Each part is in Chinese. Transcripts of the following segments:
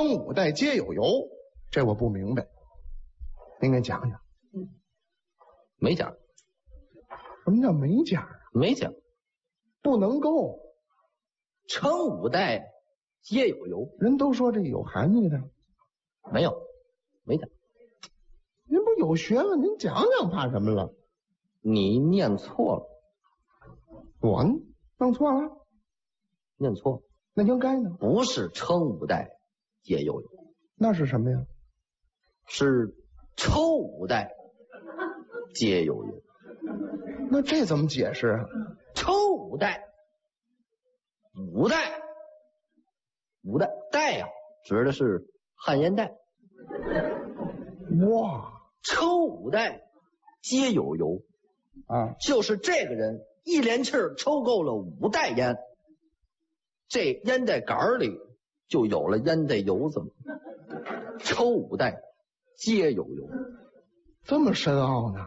称五代皆有由，这我不明白，您给讲讲。 没讲。 什么叫没讲啊？ 没讲。 不能够。 称五代皆有由， 人都说这有含义的。 没有，没讲。 您不有学问，您讲讲怕什么了？ 你念错了。 我弄错了？ 念错。 那应该呢？ 不是称五代皆有由， 那是什么呀？ 是抽五代皆有由。 那这怎么解释啊？ 抽五代，五代代呀，指的是汉烟代。 哇， 抽五代皆有由啊， 就是这个人一连气儿抽够了5袋烟，这烟袋杆里就有了烟袋油子。抽5袋皆有由， 这么深奥呢？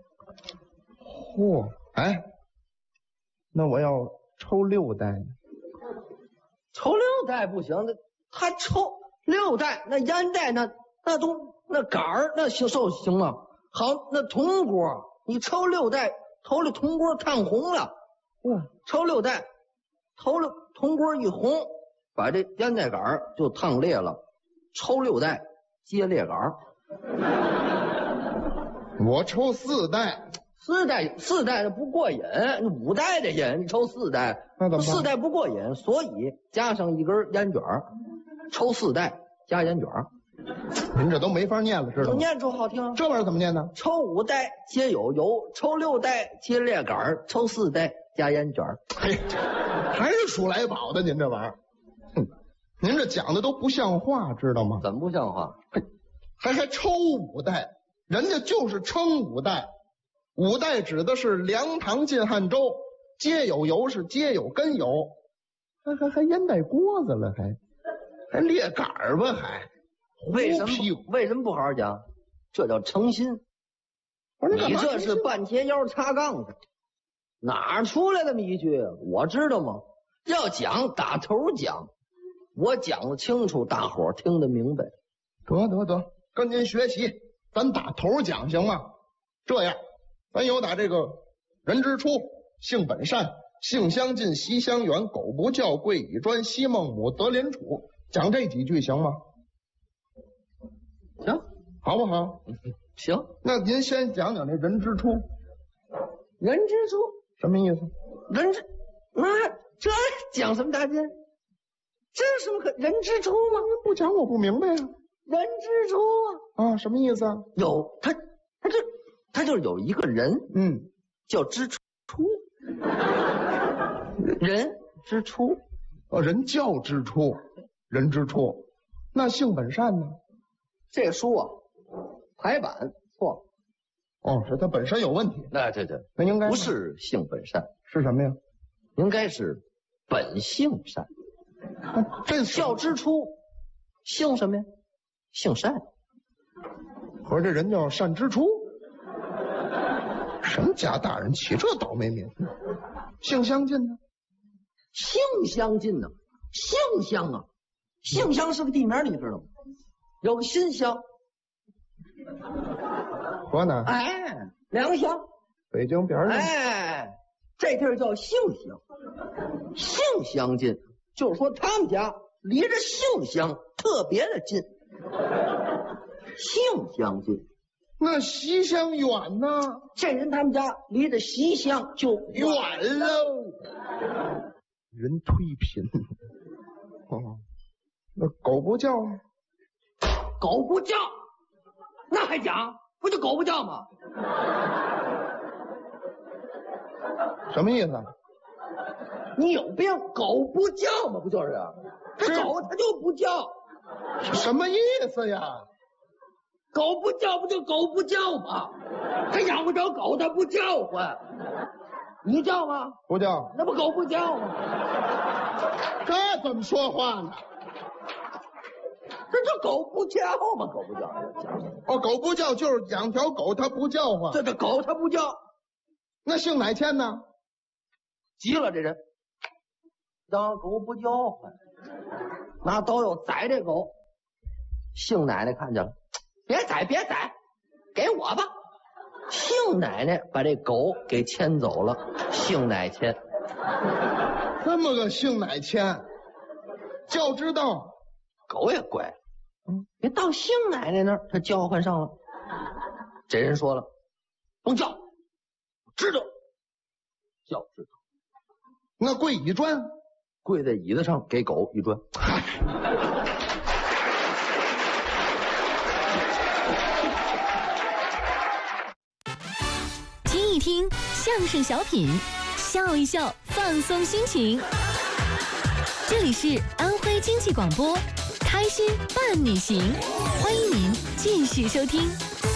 嚯，哎，那我要抽6袋呢？ 抽6袋不行，他抽6袋，那烟袋那杆儿那行吗？好，那铜锅你抽6袋，头里铜锅烫红了，抽6袋，头里铜锅一红，把这烟袋杆儿就烫裂了。抽6袋接裂杆儿。 我抽4袋。 4袋的不过瘾，5袋的瘾，你抽4袋， 那怎么办？ 4袋不过瘾，所以加上一根烟卷儿，抽4袋加烟卷儿。 您这都没法念了，知道吗？ 念出好听， 这玩意儿怎么念呢？ 抽5袋皆有由，抽6袋接裂杆儿，抽4袋加烟卷儿。 嘿，还是数来宝的，您这玩意儿，您这讲的都不像话，知道吗？ 怎么不像话？ 还抽5袋，人家就是称5袋，5袋指的是梁唐晋汉周，皆有由是皆有根由，还烟袋锅子了，还裂杆儿吧，还为什么不好好讲？这叫诚心。你这是半截腰插杠子，哪出来这么一句？我知道吗？要讲打头讲，我讲得清楚，大伙儿听得明白。 得，跟您学习，咱打头讲行吗？这样，咱有打这个人之初，性本善，性相近，习相远，苟不教，贵以专，昔孟母，择邻处，讲这几句行吗？ 行， 好不好？ 行。那您先讲讲这人之初。 人之初什么意思？ 这讲什么大劲？这有什么可人之初吗？ 不讲我不明白啊。 人之初啊，什么意思啊？ 有他就是有一个人，叫之初，人之初， 人叫之初，人之初。那性本善呢？ 这书啊，排版错了。 是他本身有问题。 对， 那应该不是性本善， 是什么呀？ 应该是本性善。 这叫之初，性什么呀？性善。 合着这人叫善之初？什么家大人起这倒霉名？性相近呢？ 性相近呢？性相啊，性相是个地名，你知道吗？有个新乡， 河南， 良乡， 北京边上， 这地儿叫性乡，性相近，就是说他们家离着性乡特别的近，性相近。 那习相远呢？ 这人他们家离着习乡就远喽，人忒贫。那狗不叫呢？ 狗不叫，那还讲？不就狗不叫吗？ 什么意思？ 你有病！狗不叫吗？不就是？这狗它就不叫。 什么意思呀？ 狗不叫不就狗不叫吗？它养不着狗，它不叫唤。你叫吗？ 不叫。 那不狗不叫吗？ 这怎么说话呢？ 这叫狗不叫吗？狗不叫。 狗不叫就是养条狗，它不叫唤。 这狗它不叫。 那姓哪谦呢？ 急了这人，养狗不叫唤，拿刀要宰这狗， 杏奶奶看见了，别宰，给我吧。杏奶奶把这狗给牵走了，杏奶牵。 这么个杏奶牵，就知道狗也乖，别到杏奶奶那儿，他叫唤上了。这人说了，甭叫，知道，叫知道。 那跪一转， 跪在椅子上给狗一转。 听一听相声小品，笑一笑，放松心情。这里是安徽经济广播，开心伴你行，欢迎您继续收听。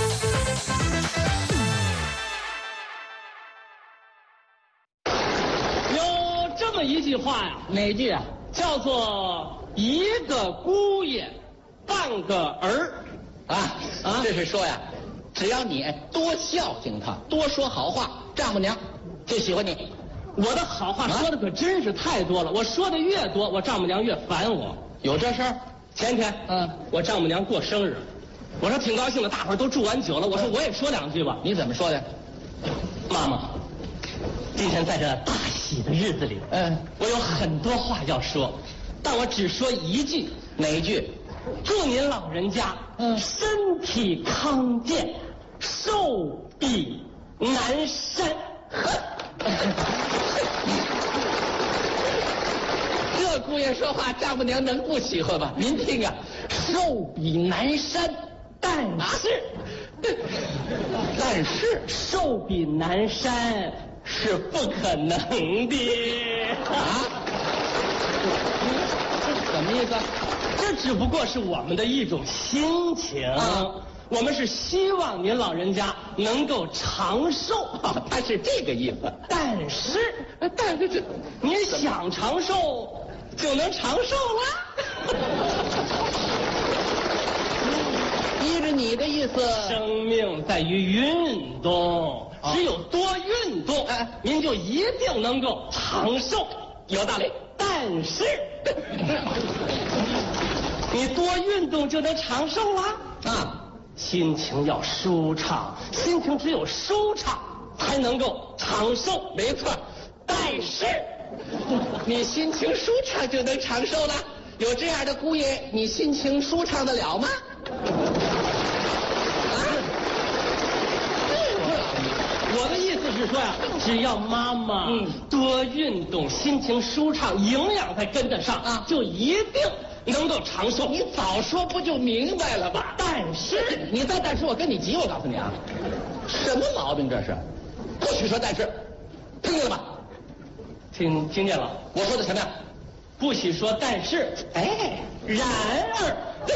有这么一句话呀， 哪句啊？ 叫做一个姑爷半个儿。 这是说呀，只要你多孝敬他，多说好话，丈母娘就喜欢你。 我的好话说的可真是太多了，我说的越多，我丈母娘越烦我。 有这事儿？ 前天，我丈母娘过生日，我说挺高兴的，大伙儿都祝完酒了，我说我也说两句吧。 你怎么说的？ 妈妈，今天在这大喜的日子里，我有很多话要说，但我只说一句。 哪一句？ 祝您老人家身体康健，寿比南山。 这姑爷说话，丈母娘能不喜欢吗？您听啊，寿比南山， 但是寿比南山是不可能的啊？什么意思？ 这只不过是我们的一种心情。我们是希望您老人家能够长寿， 他是这个意思。 但是您想长寿就能长寿了。 依着你的意思， 生命在于运动，只有多运动，您就一定能够长寿。 有道理。 但是你多运动就能长寿了啊。 心情要舒畅，心情只有舒畅才能够长寿。 没错。 但是你心情舒畅就能长寿了？有这样的姑爷，你心情舒畅得了吗？ 我的意思是说呀，只要妈妈多运动，心情舒畅，营养才跟得上就一定能够长寿。 你早说不就明白了吧？ 但是你再但是，我跟你急，我告诉你啊，什么毛病这是？不许说但是，听见了吗？ 听见了。 我说的什么呀？ 不许说但是。然而，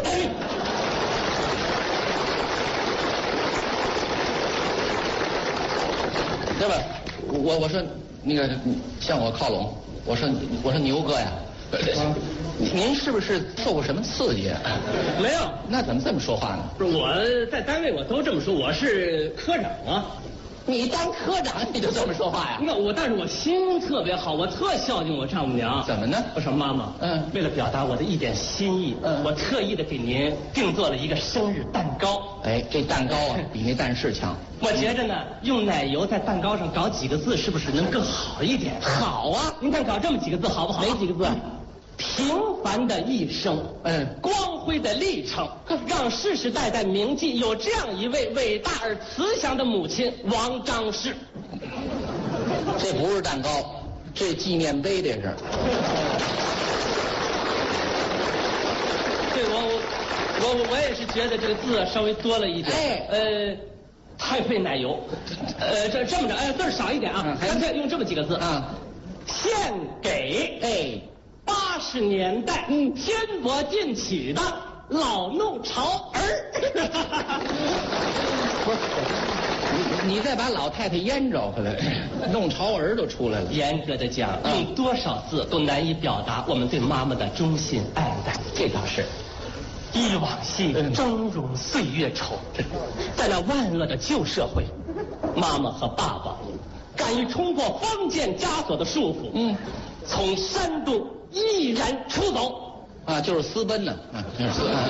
对吧？我说那个向我靠拢，我说牛哥呀，您是不是受过什么刺激？ 没有。 那怎么这么说话呢？ 不是，我在单位我都这么说，我是科长啊。 你当科长你就这么说话呀？ 你看但是我心特别好，我特孝敬我丈母娘。 怎么呢？ 我说妈妈，为了表达我的一点心意，我特意的给您定做了一个生日蛋糕。 这蛋糕啊，比那蛋式强。 我觉着呢，用奶油在蛋糕上搞几个字，是不是能更好一点？ 好啊， 您看搞这么几个字好不好？ 哪几个字？ 平凡的一生，光辉的历程，让世世代代铭记有这样一位伟大而慈祥的母亲王张氏。 这不是蛋糕，这纪念碑这是。 对，我也是觉得这个字稍微多了一点。太费奶油。这么着，字儿少一点啊，干脆用这么几个字啊，献给80年代天国进取的老弄潮儿。 不是，你再把老太太腌着回来，弄潮儿都出来了。 严格的讲，用多少字都难以表达我们对妈妈的忠心爱戴。 这倒是。 忆往昔，峥嵘岁月稠。在那万恶的旧社会，妈妈和爸爸敢于冲破封建枷锁的束缚，从山东毅然出走。 就是私奔呢，就是私奔。